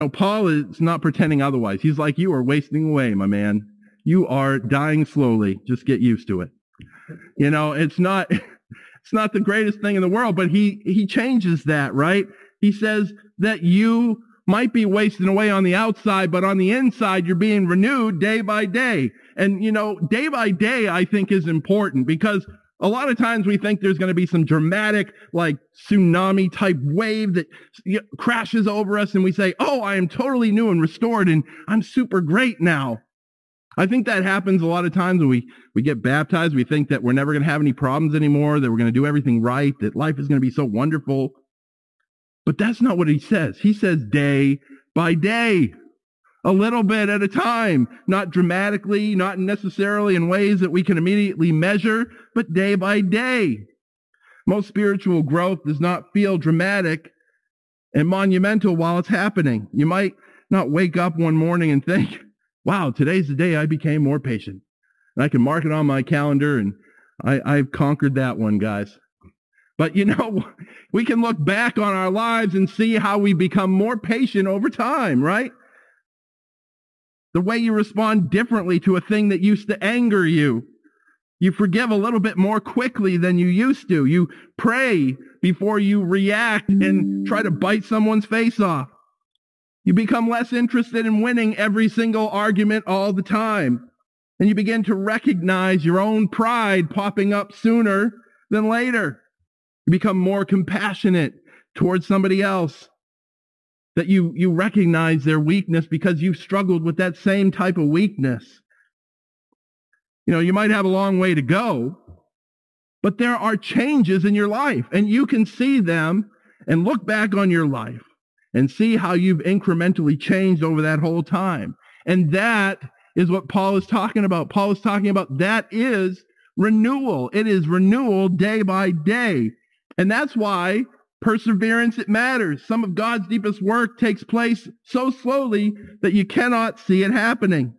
Paul is not pretending otherwise. He's like, you are wasting away, my man. You are dying slowly. Just get used to it. It's not the greatest thing in the world, but he changes that, right? He says that you might be wasting away on the outside, but on the inside, you're being renewed day by day. And, day by day, I think is important because a lot of times we think there's going to be some dramatic, like tsunami type wave that crashes over us and we say, oh, I am totally new and restored and I'm super great now. I think that happens a lot of times when we get baptized. We think that we're never going to have any problems anymore, that we're going to do everything right, that life is going to be so wonderful. But that's not what he says. He says day by day, a little bit at a time, not dramatically, not necessarily in ways that we can immediately measure, but day by day. Most spiritual growth does not feel dramatic and monumental while it's happening. You might not wake up one morning and think, wow, today's the day I became more patient. And I can mark it on my calendar and I've conquered that one, guys. But we can look back on our lives and see how we become more patient over time, right? The way you respond differently to a thing that used to anger you. You forgive a little bit more quickly than you used to. You pray before you react and try to bite someone's face off. You become less interested in winning every single argument all the time. And you begin to recognize your own pride popping up sooner than later. You become more compassionate towards somebody else. That you recognize their weakness because you've struggled with that same type of weakness. You might have a long way to go, but there are changes in your life, and you can see them and look back on your life and see how you've incrementally changed over that whole time. And that is what Paul is talking about. Paul is talking about that is renewal. It is renewal day by day. And that's why perseverance, it matters. Some of God's deepest work takes place so slowly that you cannot see it happening.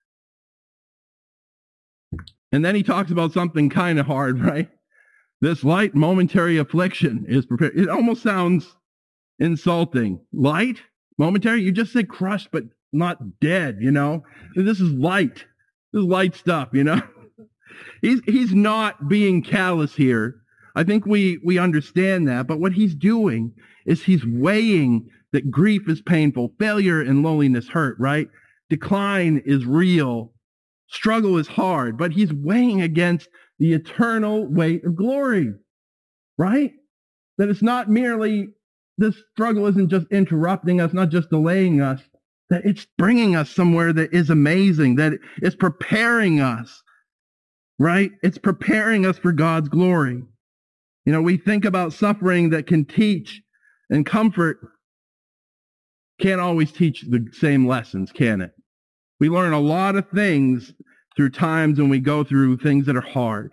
And then he talks about something kind of hard, right? This light momentary affliction is prepared. It almost sounds insulting. Light? Momentary? You just said crushed, but not dead, This is light. This is light stuff, He's not being callous here. I think we understand that, but what he's doing is he's weighing that grief is painful, failure and loneliness hurt, right? Decline is real, struggle is hard, but he's weighing against the eternal weight of glory, right? That it's not merely, this struggle isn't just interrupting us, not just delaying us, that it's bringing us somewhere that is amazing, that it's preparing us, right? It's preparing us for God's glory. We think about suffering that can teach and comfort. Can't always teach the same lessons, can it? We learn a lot of things through times when we go through things that are hard.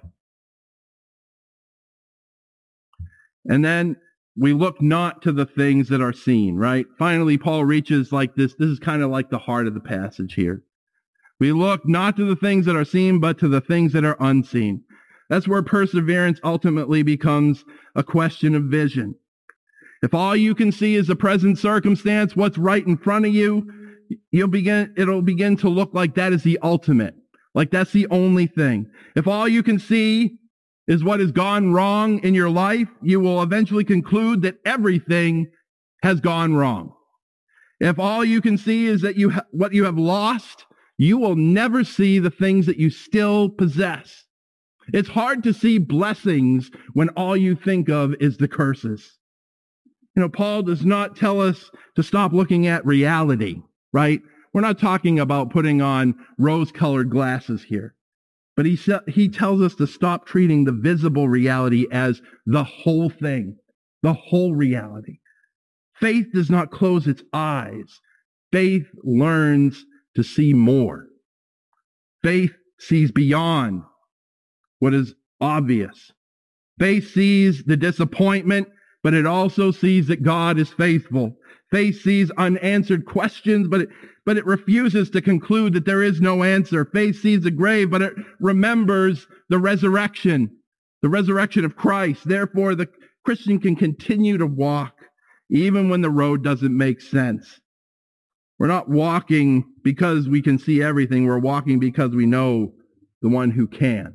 And then we look not to the things that are seen, right? Finally, Paul reaches like this. This is kind of like the heart of the passage here. We look not to the things that are seen, but to the things that are unseen. That's where perseverance ultimately becomes a question of vision. If all you can see is the present circumstance, what's right in front of you, it'll begin to look like that is the ultimate. Like that's the only thing. If all you can see is what has gone wrong in your life, you will eventually conclude that everything has gone wrong. If all you can see is that what you have lost, you will never see the things that you still possess. It's hard to see blessings when all you think of is the curses. Paul does not tell us to stop looking at reality, right? We're not talking about putting on rose-colored glasses here. But he tells us to stop treating the visible reality as the whole thing, the whole reality. Faith does not close its eyes. Faith learns to see more. Faith sees beyond what is obvious. Faith sees the disappointment, but it also sees that God is faithful. Faith sees unanswered questions, but it refuses to conclude that there is no answer. Faith sees the grave, but it remembers the resurrection of Christ. Therefore, the Christian can continue to walk even when the road doesn't make sense. We're not walking because we can see everything. We're walking because we know the one who can.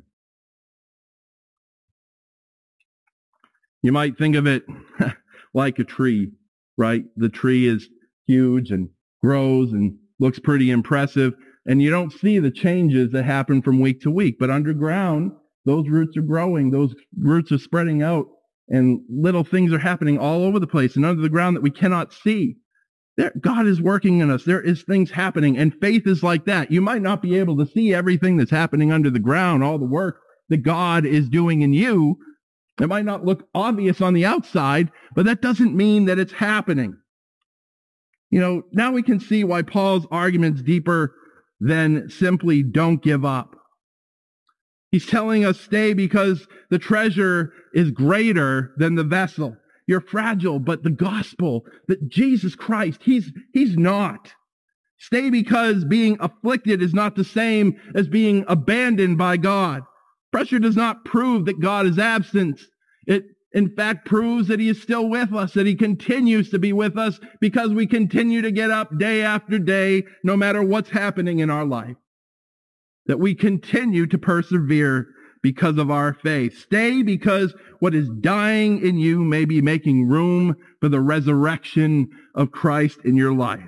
You might think of it like a tree, right? The tree is huge and grows and looks pretty impressive, and you don't see the changes that happen from week to week. But underground, those roots are growing, those roots are spreading out, and little things are happening all over the place and under the ground that we cannot see. God is working in us. There is things happening, and faith is like that. You might not be able to see everything that's happening under the ground, all the work that God is doing in you. It might not look obvious on the outside, but that doesn't mean that it's happening. Now we can see why Paul's argument's deeper than simply don't give up. He's telling us stay because the treasure is greater than the vessel. You're fragile, but the gospel, that Jesus Christ, he's not. Stay because being afflicted is not the same as being abandoned by God. Pressure does not prove that God is absent. It, in fact, proves that he is still with us, that he continues to be with us because we continue to get up day after day, no matter what's happening in our life. That we continue to persevere because of our faith. Stay because what is dying in you may be making room for the resurrection of Christ in your life.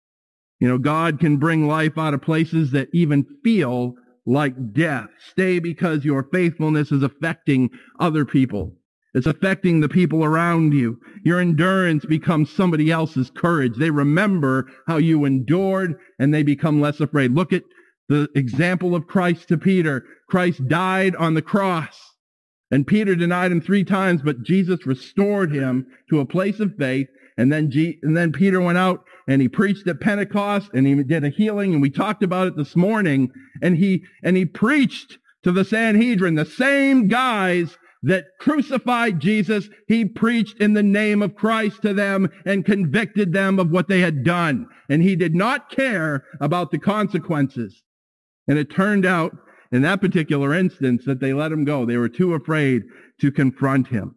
God can bring life out of places that even feel like death. Stay because your faithfulness is affecting other people. It's affecting the people around you. Your endurance becomes somebody else's courage. They remember how you endured and they become less afraid. Look at the example of Christ to Peter. Christ died on the cross, and Peter denied him 3 times, but Jesus restored him to a place of faith. And then Peter went out and he preached at Pentecost, and he did a healing, and we talked about it this morning. And he preached to the Sanhedrin, the same guys that crucified Jesus. He preached in the name of Christ to them and convicted them of what they had done. And he did not care about the consequences. And it turned out in that particular instance that they let him go. They were too afraid to confront him.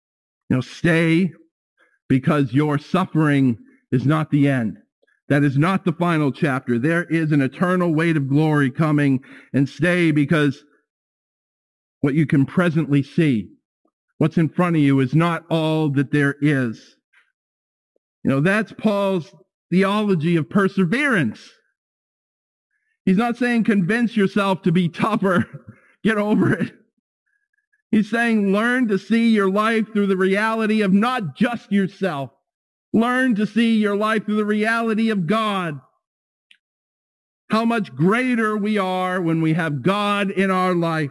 Stay because your suffering is not the end. That is not the final chapter. There is an eternal weight of glory coming. And stay because what you can presently see, what's in front of you, is not all that there is. That's Paul's theology of perseverance. He's not saying convince yourself to be tougher. Get over it. He's saying learn to see your life through the reality of not just yourself. Learn to see your life through the reality of God. How much greater we are when we have God in our life.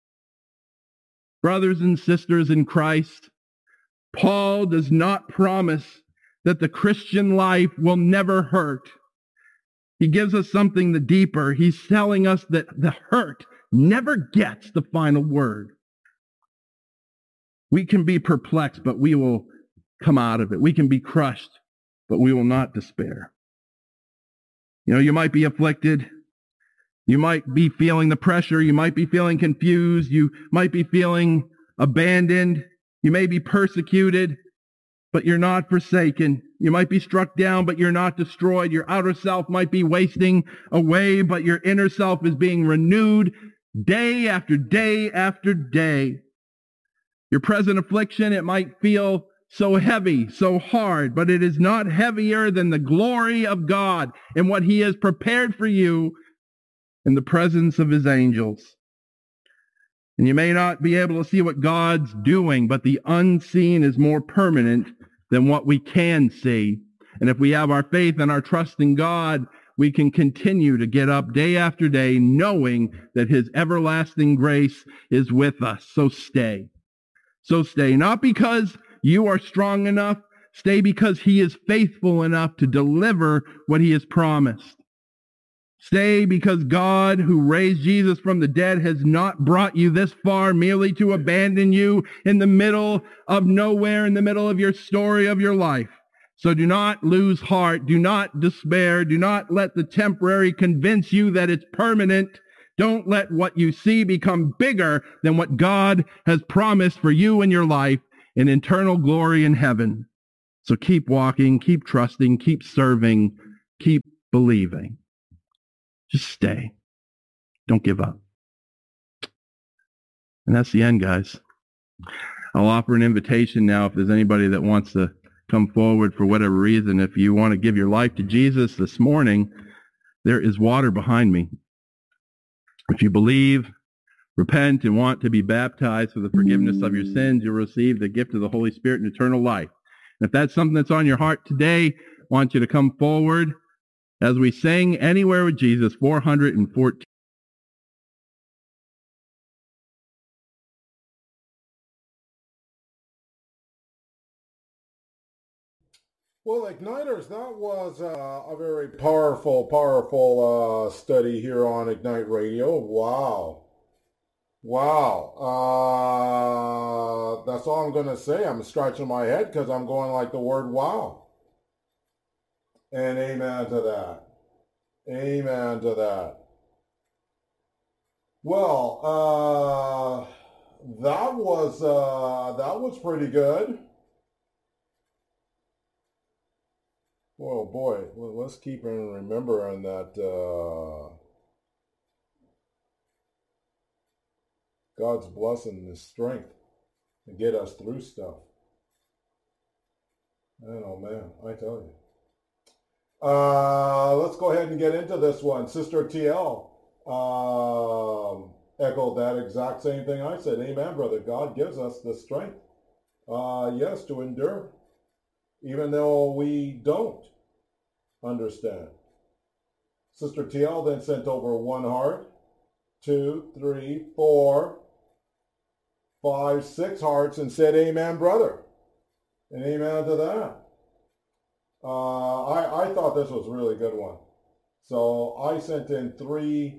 Brothers and sisters in Christ, Paul does not promise that the Christian life will never hurt. He gives us something the deeper. He's telling us that the hurt never gets the final word. We can be perplexed, but we will come out of it. We can be crushed, but we will not despair. You might be afflicted. You might be feeling the pressure. You might be feeling confused. You might be feeling abandoned. You may be persecuted, but you're not forsaken. You might be struck down, but you're not destroyed. Your outer self might be wasting away, but your inner self is being renewed day after day after day. Your present affliction, it might feel so heavy, so hard, but it is not heavier than the glory of God and what he has prepared for you in the presence of his angels. And you may not be able to see what God's doing, but the unseen is more permanent than what we can see. And if we have our faith and our trust in God, we can continue to get up day after day knowing that his everlasting grace is with us. So stay. So stay. Not because you are strong enough. Stay because he is faithful enough to deliver what he has promised. Stay because God, who raised Jesus from the dead, has not brought you this far merely to abandon you in the middle of nowhere, in the middle of your story of your life. So do not lose heart. Do not despair. Do not let the temporary convince you that it's permanent. Don't let what you see become bigger than what God has promised for you in your life in eternal glory in heaven. So keep walking, keep trusting, keep serving, keep believing. Just stay. Don't give up. And that's the end, guys. I'll offer an invitation now if there's anybody that wants to come forward for whatever reason. If you want to give your life to Jesus this morning, there is water behind me. If you believe, repent, and want to be baptized for the forgiveness of your sins, you'll receive the gift of the Holy Spirit and eternal life. And if that's something that's on your heart today, I want you to come forward as we sing Anywhere with Jesus, 414. Well, Igniters, that was a very powerful study here on Ignite Radio. Wow. Wow. That's all I'm going to say. I'm scratching my head because I'm going like the word wow. And amen to that. Amen to that. Well, that was pretty good. Oh boy, well, let's keep remembering that God's blessing is strength to get us through stuff. Oh man, I tell you. Let's go ahead and get into this one. Sister TL echoed that exact same thing I said. Amen, brother. God gives us the strength, yes, to endure, even though we don't understand. Sister TL then sent over 1 heart, 2, 3, 4, 5, 6 hearts and said, amen, brother. And amen to that. I thought this was a really good one. So I sent in 3,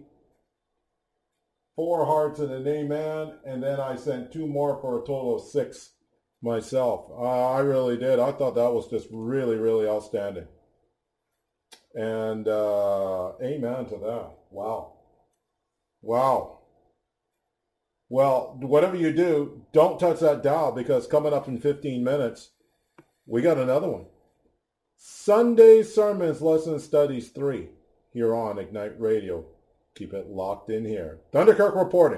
4 hearts and an amen, and then I sent 2 more for a total of 6 myself. I really did. I thought that was just really, really outstanding. And amen to that. Wow. Wow. Well, whatever you do, don't touch that dial, because coming up in 15 minutes, we got another one. Sunday Sermons Lesson Studies 3 here on Ignite Radio. Keep it locked in here. Thunderkirk reporting.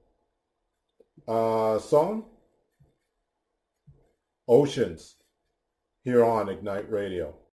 Song? Oceans here on Ignite Radio.